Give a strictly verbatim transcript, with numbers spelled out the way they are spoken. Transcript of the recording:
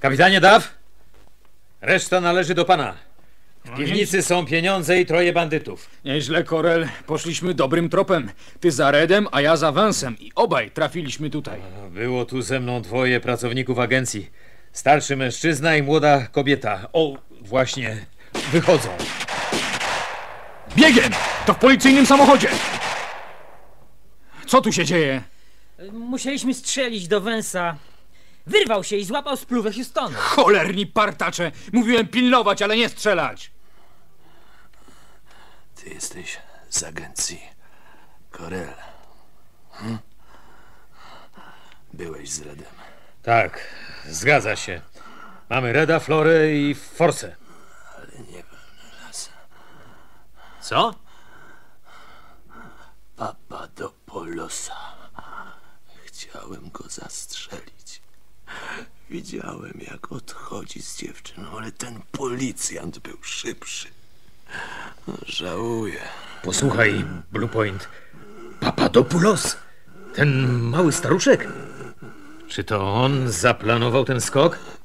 Kapitanie Duff, reszta należy do pana. W piwnicy są pieniądze i troje bandytów. Nieźle, Corel. Poszliśmy dobrym tropem. Ty za Redem, a ja za Vansem. I obaj trafiliśmy tutaj. Było tu ze mną dwoje pracowników agencji. Starszy mężczyzna i młoda kobieta. O, właśnie, wychodzą. Biegiem! To w policyjnym samochodzie! Co tu się dzieje? Musieliśmy strzelić do Vansa. Wyrwał się i złapał spluwę Houstona. Cholerni partacze! Mówiłem pilnować, ale nie strzelać! Ty jesteś z agencji Corel. Hm? Byłeś z Redem. Tak, zgadza się. Mamy Reda, Florę i Forsę. Ale nie raz. Co? Papadopoulosa. Chciałem go zastrzelić. Widziałem, jak odchodzi z dziewczyną, ale ten policjant był szybszy. Żałuję. Posłuchaj, Bluepoint. Papadopoulos? Ten mały staruszek? Czy to on zaplanował ten skok?